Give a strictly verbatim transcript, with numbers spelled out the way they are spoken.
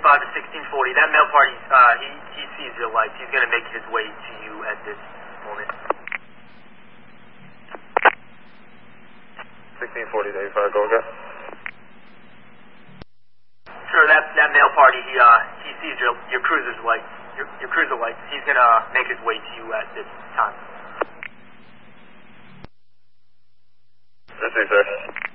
five to sixteen forty. That mail party, uh, he, he sees your lights. He's going to make his way to you at this moment. sixteen forty to eighty-five, go again. Sure, that, that mail party, he, uh, he sees your, your cruiser's lights. Your, your cruiser lights. He's going to make his way to you at this time. This is sir.